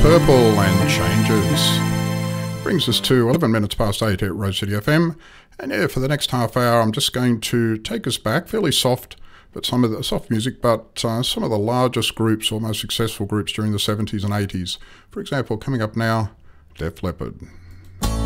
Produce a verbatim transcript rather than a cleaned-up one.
Purple and Changes. Brings us to eleven minutes past eight at Rose City F M. And yeah, for the next half hour, I'm just going to take us back, fairly soft, but some of the soft music, but uh, some of the largest groups or most successful groups during the seventies and eighties. For example, coming up now, Def Leppard.